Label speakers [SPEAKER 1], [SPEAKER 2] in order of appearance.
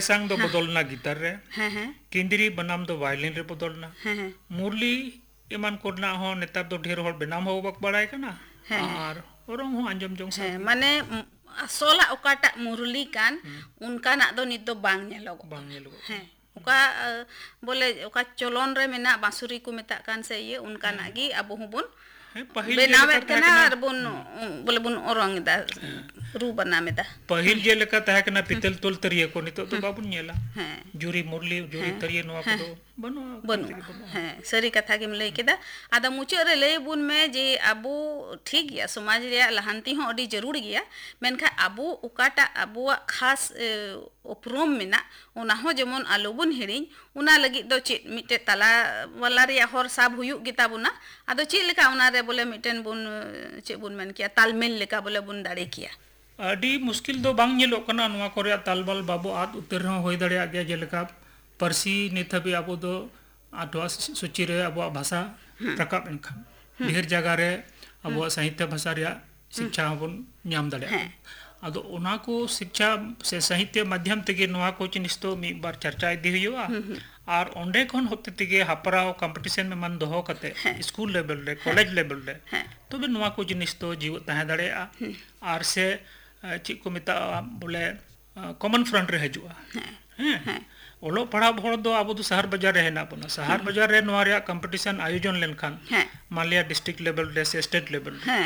[SPEAKER 1] ᱥᱟᱝ ᱫᱚ ᱵᱚᱫᱚᱞᱱᱟ ᱜᱤᱛᱟᱨ ᱨᱮ ᱠᱤᱱᱫᱨᱤ ᱵᱟᱱᱟᱢ ᱫᱚ ቫᱭᱳᱞᱤᱱ ᱨᱮ ᱵᱚᱫᱚᱞᱱᱟ ᱢᱩᱨᱞᱤ ᱮᱢᱟᱱ ᱠᱚᱨᱮᱱᱟᱜ ᱦᱚᱸ ᱱᱮᱛᱟᱨ ᱫᱚ ᱰᱷᱮᱨ ᱦᱚᱲ ᱵᱮᱱᱟᱢ ᱦᱚᱸ ᱵᱟᱠᱚ ᱵᱟᱲᱟᱭ ᱠᱟᱱᱟ ᱟᱨ ᱚᱨᱚᱝ ᱦᱚᱸ ᱟᱸᱡᱚᱢ ᱡᱚᱝ ᱥᱟᱱᱟ
[SPEAKER 2] माने असला ओकाटा मुरली कान उनकाना दो नित दो बांग नेलोग हैं ओका बोले ओका चलन रे मेना बांसुरी को मेता कान से ये उनकाना गी अब हुबुन बेनावेत कना और बुन बोले बुन ओरंग दा रू बनामेदा
[SPEAKER 1] पहिल जे लेका तहे कना पितल तोल तरिया को नितो तो बाबुन नेला जुरी मुरली जुरी तरिया नवा को दो बनो
[SPEAKER 2] हैं सरी कथा के लई केदा आदा मुचे रे लई बुन में जे अबो ठीक गया समाज रे लहांती हो अडी जरूर गया मेनखा अबो उकाटा अबो खास उपरोम मेना ओना हो जेमन आलोबुन हिरिन उना लगी दो चे मिटे तला वाला रे हर साब हुयु गिता बुना आदो चे लेका उना रे बोले मिटेन बुन चे बुन मेन किया तालमेल लेका बोले बुन दाड़े किया
[SPEAKER 1] अडी मुश्किल दो बांग नेलो कना नवा कोरे तालबल बाबू आद उतर हो होय दड़िया गया जेलका परसी निथबी अबो दो आठवा सूची रे अबो भाषा प्रकाप एनखान ढेर जगह रे अबो साहित्य भाषा रे शिक्षा हबन ᱧᱟᱢ दाड़िया आदो ओना को शिक्षा से साहित्य माध्यम तेगे नवा को जिनिस तो मी बार चर्चा इदी हुआ और ओंडे कोन होते तेगे हापराव कंपटीशन में मन दोहो कते स्कूल लेवल रे कॉलेज लेवल रे तबे नवा को जिनिस तो जीव तहे दाड़िया और से ची को मिता बोले कॉमन फ्रंट रे हजुआ हैं ओलो पढ़ा भोर दो अब तो शहर बाजार रे हेना बना शहर बाजार रे नवा रे कंपटीशन आयोजन लेनखान मालिया डिस्ट्रिक्ट लेवल रे से स्टेट लेवल